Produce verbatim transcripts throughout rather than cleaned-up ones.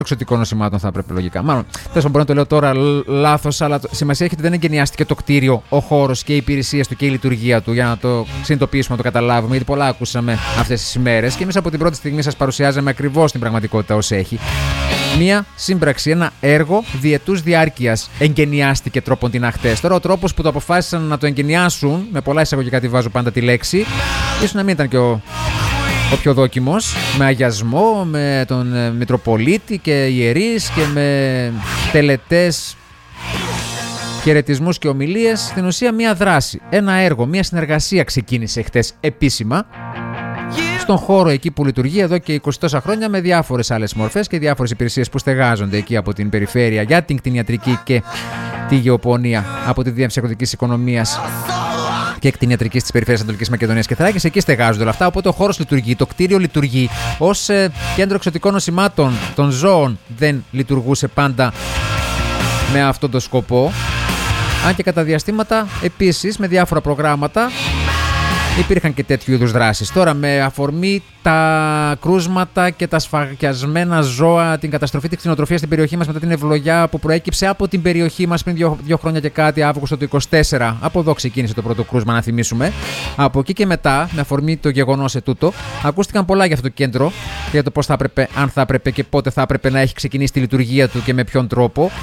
εξωτικών νοσημάτων θα έπρεπε λογικά. Μάλλον, τέλος πάντων, μπορεί να το λέω τώρα λάθος, αλλά σημασία έχει ότι δεν εγκαινιάστηκε το κτίριο, ο χώρος και οι υπηρεσίες του και η λειτουργία του, για να το συνειδητοποιήσουμε, να το καταλάβουμε, γιατί πολλά ακούσαμε αυτές τις ημέρες και εμείς από την πρώτη στιγμή σας παρουσιάζαμε ακριβώς την πραγματικότητα ως έχει. Μία σύμπραξη, ένα έργο διετούς διάρκειας εγκαινιάστηκε τρόπον την αχτές. Τώρα ο τρόπος που το αποφάσισαν να το εγκαινιάσουν, με πολλά εισαγωγικά τη βάζω πάντα τη λέξη, ίσως να μην ήταν και ο, ο πιο δόκιμος, με αγιασμό, με τον ε, Μητροπολίτη και ιερείς και με τελετές, χαιρετισμούς και ομιλίες. Στην ουσία μία δράση, ένα έργο, μία συνεργασία ξεκίνησε χτες επίσημα στον χώρο εκεί που λειτουργεί εδώ και είκοσι τόσα χρόνια, με διάφορες άλλες μορφές και διάφορες υπηρεσίες που στεγάζονται εκεί από την περιφέρεια για την κτηνιατρική και τη γεωπονία, από τη Διεύθυνση Αγροτικής Οικονομίας και κτηνιατρικής της Περιφέρειας Ανατολικής Μακεδονίας και Θράκης. Εκεί στεγάζονται όλα αυτά. Οπότε ο χώρος λειτουργεί, το κτίριο λειτουργεί. Ως ε, κέντρο εξωτικών νοσημάτων των ζώων δεν λειτουργούσε πάντα με αυτόν τον σκοπό. Αν και κατά διαστήματα επίσης με διάφορα προγράμματα υπήρχαν και τέτοιου είδους δράσεις. Τώρα με αφορμή τα κρούσματα και τα σφαγιασμένα ζώα, την καταστροφή της κτηνοτροφίας στην περιοχή μας μετά την ευλογιά που προέκυψε από την περιοχή μας πριν δύο, δύο χρόνια και κάτι, Αύγουστο του είκοσι τέσσερα. Από εδώ ξεκίνησε το πρώτο κρούσμα, να θυμίσουμε. Από εκεί και μετά, με αφορμή το γεγονός ετούτο, ακούστηκαν πολλά για αυτό το κέντρο, για το πώς θα έπρεπε, αν θα έπρεπε και πότε θα έπρεπε να έχει ξεκινήσει τη λειτουργία του και με ποιον τρόπο.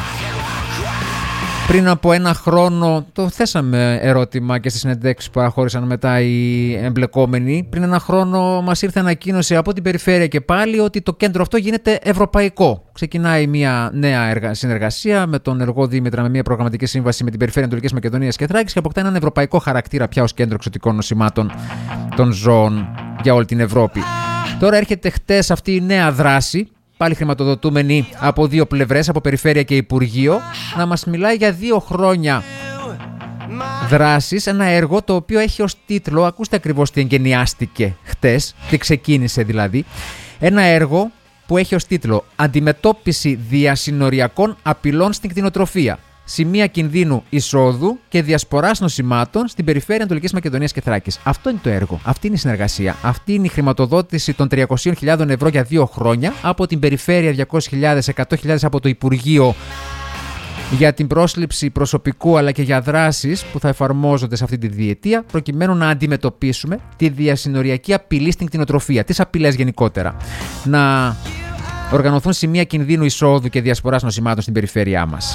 Πριν από ένα χρόνο, το θέσαμε ερώτημα και στις συνεντεύξεις που παραχώρησαν μετά οι εμπλεκόμενοι. Πριν ένα χρόνο μας ήρθε ανακοίνωση από την περιφέρεια και πάλι ότι το κέντρο αυτό γίνεται ευρωπαϊκό. Ξεκινάει μια νέα συνεργασία με τον Εργό Δήμητρα, με μια προγραμματική σύμβαση με την Περιφέρεια Ανατολικής Μακεδονίας και Θράκης και αποκτά έναν ευρωπαϊκό χαρακτήρα πια ως κέντρο εξωτικών νοσημάτων των ζώων για όλη την Ευρώπη. Τώρα έρχεται χτες αυτή η νέα δράση, πάλι χρηματοδοτούμενη από δύο πλευρές, από Περιφέρεια και Υπουργείο, να μας μιλάει για δύο χρόνια δράσης, ένα έργο το οποίο έχει ως τίτλο, ακούστε ακριβώς τι εγκαινιάστηκε χτες, τι ξεκίνησε δηλαδή, ένα έργο που έχει ως τίτλο «Αντιμετώπιση διασυνοριακών απειλών στην κτηνοτροφία. Σημεία κινδύνου εισόδου και διασποράς νοσημάτων στην Περιφέρεια Ανατολικής Μακεδονίας και Θράκης». Αυτό είναι το έργο, αυτή είναι η συνεργασία, αυτή είναι η χρηματοδότηση των τριακόσιες χιλιάδες ευρώ για δύο χρόνια από την Περιφέρεια, διακόσιες χιλιάδες, εκατό χιλιάδες από το Υπουργείο για την πρόσληψη προσωπικού αλλά και για δράσεις που θα εφαρμόζονται σε αυτή τη διετία προκειμένου να αντιμετωπίσουμε τη διασυνοριακή απειλή στην κτηνοτροφία, τις απειλές γενικότερα. Να οργανωθούν σημεία κινδύνου εισόδου και διασποράς νοσημάτων στην περιφέρειά μας.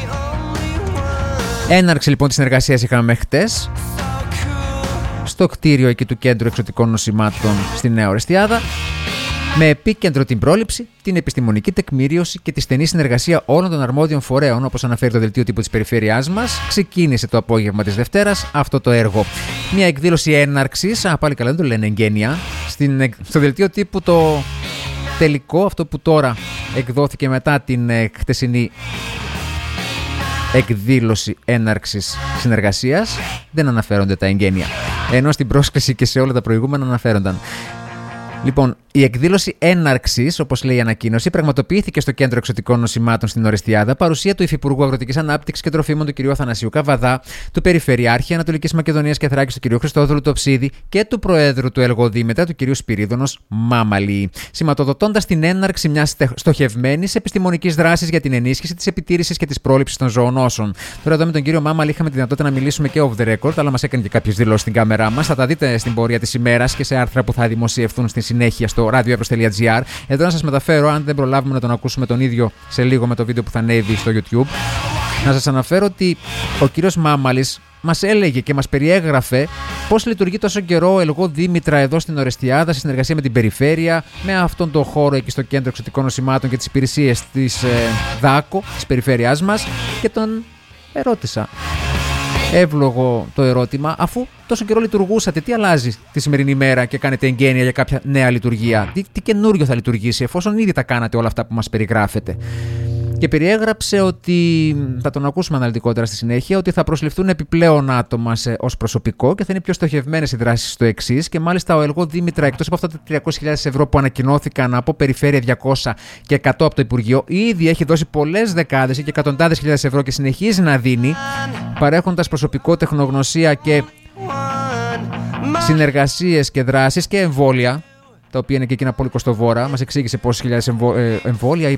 Έναρξη λοιπόν της συνεργασίας είχαμε χτες στο κτίριο εκεί του Κέντρου Εξωτικών Νοσημάτων στη Νέα Ορεστιάδα, με επίκεντρο την πρόληψη, την επιστημονική τεκμηρίωση και τη στενή συνεργασία όλων των αρμόδιων φορέων, όπως αναφέρει το δελτίο τύπου της περιφέρειάς μας. Ξεκίνησε το απόγευμα της Δευτέρας αυτό το έργο. Μια εκδήλωση έναρξης, α, πάλι καλά δεν το λένε εγγένεια, στην, στο δελτίο τύπου το τελικό, αυτό που τώρα εκδόθηκε μετά την ε, χτεσινή εκδήλωση έναρξης συνεργασίας, δεν αναφέρονται τα εγγένεια, ενώ στην πρόσκληση και σε όλα τα προηγούμενα αναφέρονταν. Λοιπόν, η εκδήλωση έναρξης, όπως λέει η ανακοίνωση, πραγματοποιήθηκε στο Κέντρο Εξωτικών Νοσημάτων στην Ορεστιάδα, παρουσία του Υφυπουργού Αγροτικής Ανάπτυξης και Τροφίμων του κ. Αθανασίου Καβαδά, του Περιφερειάρχη Ανατολικής Μακεδονίας και Θράκης του κ. Χριστόδουλου Τοψίδη και του Προέδρου του Εργό Δήμητρα του κ. Σπυρίδωνος Μάμαλη, σηματοδοτώντας την έναρξη μιας στοχευμένης επιστημονικής δράσης για την ενίσχυση της επιτήρησης και της πρόληψης των ζωονόσων. Τώρα εδώ με τον κύριο Μάμαλη είχαμε τη δυνατότητα να μιλήσουμε και off the record, αλλά μας έκανε και κάποιες δηλώσεις στην κάμερά μας. Θα τα δείτε στην πορεία της ημέρας και σε άρθρα που θα δημοσιευθούν στη συνέχεια στο radio evrosthelia τελεία gr. Εδώ να σας μεταφέρω, αν δεν προλάβουμε να τον ακούσουμε τον ίδιο σε λίγο με το βίντεο που θα ανέβει στο YouTube, να σας αναφέρω ότι ο κύριος Μάμαλης μας έλεγε και μας περιέγραφε πώς λειτουργεί τόσο καιρό Εργό Δήμητρα εδώ στην Ορεστιάδα σε συνεργασία με την Περιφέρεια, με αυτόν τον χώρο εκεί στο Κέντρο Εξωτικών Νοσημάτων και τις υπηρεσίες της ε, ΔΑΚΟ, της περιφέρειάς μας, και τον ερώτησα. Εύλογο το ερώτημα, αφού τόσο καιρό λειτουργούσατε, τι αλλάζει τη σημερινή μέρα και κάνετε εγγένεια για κάποια νέα λειτουργία? Τι, τι καινούριο θα λειτουργήσει, εφόσον ήδη τα κάνατε όλα αυτά που μας περιγράφετε? Και περιέγραψε ότι, θα τον ακούσουμε αναλυτικότερα στη συνέχεια, ότι θα προσληφθούν επιπλέον άτομα ως προσωπικό και θα είναι πιο στοχευμένες οι δράσεις στο εξής. Και μάλιστα ο Εργό Δήμητρα, εκτός από αυτά τα τριακόσιες χιλιάδες ευρώ που ανακοινώθηκαν από Περιφέρεια διακόσια και εκατό από το Υπουργείο, ήδη έχει δώσει πολλές δεκάδες και εκατοντάδες χιλιάδες ευρώ και συνεχίζει να δίνει, παρέχοντας προσωπικό, τεχνογνωσία και συνεργασίες και δράσεις και εμβόλια, τα οποία είναι και εκείνα πολύ κοστοβόρα. Μας εξήγησε πόσες χιλιάδες εμβόλια ή